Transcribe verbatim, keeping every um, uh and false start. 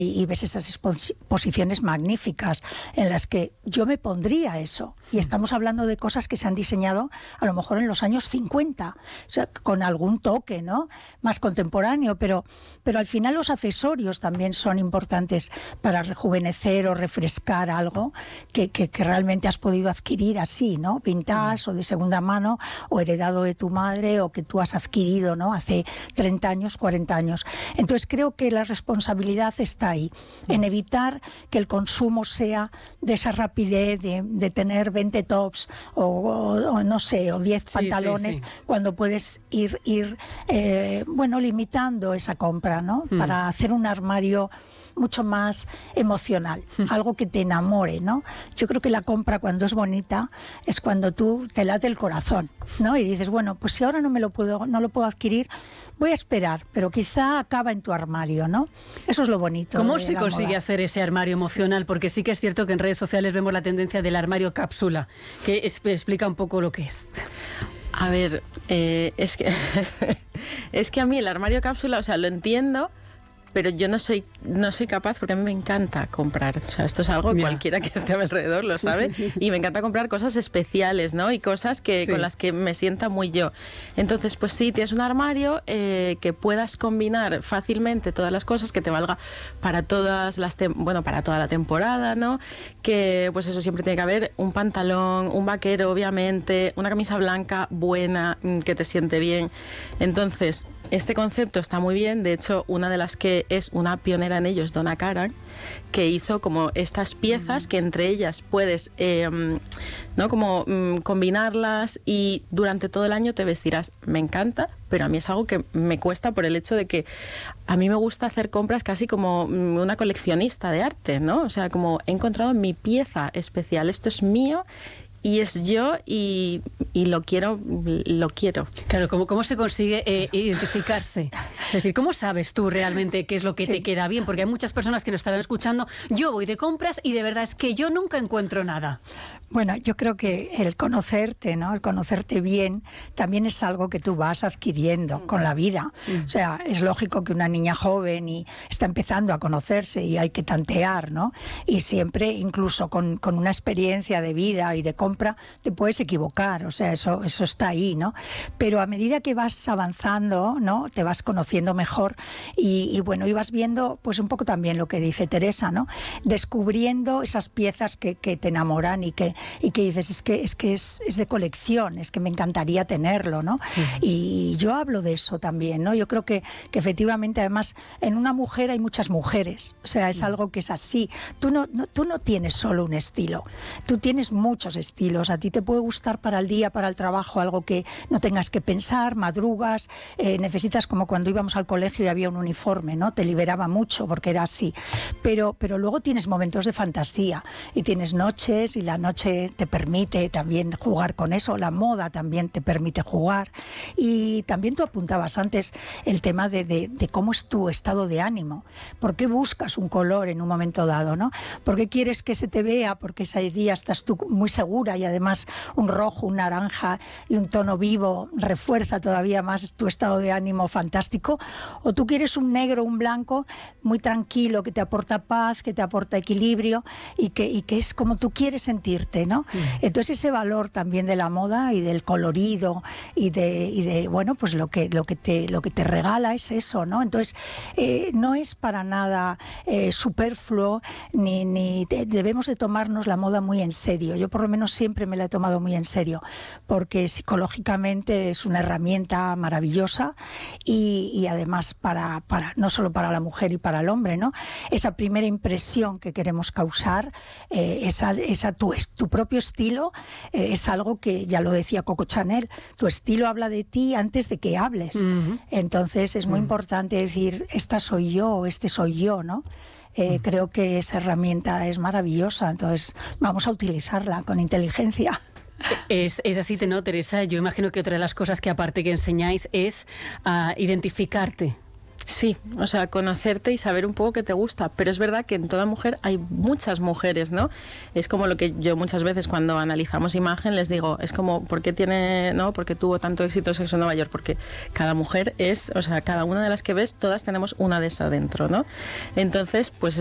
y ves esas exposiciones magníficas en las que yo me pondría eso. Y estamos hablando de cosas que se han diseñado a lo mejor en los años cincuenta, o sea, con algún toque, ¿no?, más contemporáneo, pero, pero al final los accesorios también son importantes para rejuvenecer o refrescar algo que, que, que realmente has podido adquirir así, ¿no?, vintage o de segunda mano o heredado de tu madre o que tú has adquirido, ¿no?, hace treinta años, cuarenta años. Entonces creo que la responsabilidad está ahí, en evitar que el consumo sea de esa rapidez de, de tener veinte tops o, o, o no sé, o diez sí, pantalones, sí, sí. cuando puedes ir, ir eh, bueno, limitando esa compra, ¿no? Mm. Para hacer un armario mucho más emocional, algo que te enamore, ¿no? Yo creo que la compra, cuando es bonita, es cuando tú te late el corazón, ¿no? Y dices, bueno, pues si ahora no me lo puedo, no lo puedo adquirir, voy a esperar, pero quizá acaba en tu armario, ¿no? Eso es lo bonito. ¿Cómo se consigue moda. hacer ese armario emocional? Porque sí que es cierto que en redes sociales vemos la tendencia del armario cápsula, que es, explica un poco lo que es. A ver, eh, es que es que a mí el armario cápsula, o sea, lo entiendo, pero yo no soy no soy capaz, porque a mí me encanta comprar. O sea, esto es algo, Mira. cualquiera que esté a mi alrededor lo sabe, y me encanta comprar cosas especiales, ¿no? Y cosas que sí. con las que me sienta muy yo. Entonces, pues sí, tienes un armario eh, que puedas combinar fácilmente todas las cosas, que te valga para todas las tem- bueno, para toda la temporada, ¿no? Que pues eso, siempre tiene que haber un pantalón, un vaquero, obviamente, una camisa blanca buena, que te siente bien. Entonces, este concepto está muy bien. De hecho, una de las que es una pionera en ello es Donna Karan, que hizo como estas piezas que entre ellas puedes eh, ¿no? como mm, combinarlas y durante todo el año te vestirás. Me encanta, pero a mí es algo que me cuesta por el hecho de que a mí me gusta hacer compras casi como una coleccionista de arte, ¿no? O sea, como he encontrado mi pieza especial, esto es mío y es yo y, y lo quiero, lo quiero. Claro, ¿cómo, cómo se consigue eh, identificarse? Es decir, ¿cómo sabes tú realmente qué es lo que sí. te queda bien? Porque hay muchas personas que nos estarán escuchando. Yo voy de compras y de verdad es que yo nunca encuentro nada. Bueno, yo creo que el conocerte, ¿no? El conocerte bien también es algo que tú vas adquiriendo con la vida. O sea, es lógico que una niña joven y está empezando a conocerse y hay que tantear, ¿no? Y siempre, incluso con, con una experiencia de vida y de compra, te puedes equivocar. O sea, eso, eso está ahí, ¿no? Pero a medida que vas avanzando, ¿no? Te vas conociendo mejor y, y bueno, y vas viendo, pues un poco también lo que dice Teresa, ¿no? Descubriendo esas piezas que, que te enamoran y que y que dices, es que es que es, es de colección, es que me encantaría tenerlo, ¿no? Uh-huh. Y yo hablo de eso también, ¿no? Yo creo que, que efectivamente, además, en una mujer hay muchas mujeres, o sea, es uh-huh. algo que es así. Tú no, no, tú no tienes solo un estilo, tú tienes muchos estilos. A ti te puede gustar para el día, para el trabajo, algo que no tengas que pensar, madrugas, eh, necesitas, como cuando íbamos al colegio y había un uniforme, ¿no? Te liberaba mucho porque era así. Pero, pero luego tienes momentos de fantasía y tienes noches y la noche te permite también jugar con eso, la moda también te permite jugar. Y también tú apuntabas antes el tema de, de, de cómo es tu estado de ánimo, por qué buscas un color en un momento dado, ¿no? ¿Por qué quieres que se te vea? Porque ese día estás tú muy segura y además un rojo, un naranja y un tono vivo refuerza todavía más tu estado de ánimo fantástico. O tú quieres un negro, un blanco muy tranquilo, que te aporta paz, que te aporta equilibrio y que, y que es como tú quieres sentirte, ¿no? Mm. Entonces ese valor también de la moda y del colorido y de, y de bueno, pues lo que, lo que te, lo que te regala es eso, ¿no? Entonces eh, no es para nada eh, superfluo ni, ni te, debemos de tomarnos la moda muy en serio. Yo por lo menos siempre me la he tomado muy en serio porque psicológicamente es una herramienta maravillosa y, y además para, para no solo para la mujer y para el hombre, ¿no? Esa primera impresión que queremos causar, eh, esa, esa tu, tu propio estilo eh, es algo que, ya lo decía Coco Chanel, tu estilo habla de ti antes de que hables. Uh-huh. Entonces es muy uh-huh. importante decir, esta soy yo, este soy yo, ¿no? Eh, uh-huh. Creo que esa herramienta es maravillosa, entonces vamos a utilizarla con inteligencia. Es, es así, ¿no, Teresa? Yo imagino que otra de las cosas que aparte que enseñáis es uh, identificarte. Sí, o sea, conocerte y saber un poco qué te gusta, pero es verdad que en toda mujer hay muchas mujeres, ¿no? Es como lo que yo muchas veces cuando analizamos imagen les digo, es como, ¿por qué tiene, no? ¿Por qué tuvo tanto éxito Sexo en Nueva York? Porque cada mujer es, o sea, cada una de las que ves, todas tenemos una de esas dentro, ¿no? Entonces, pues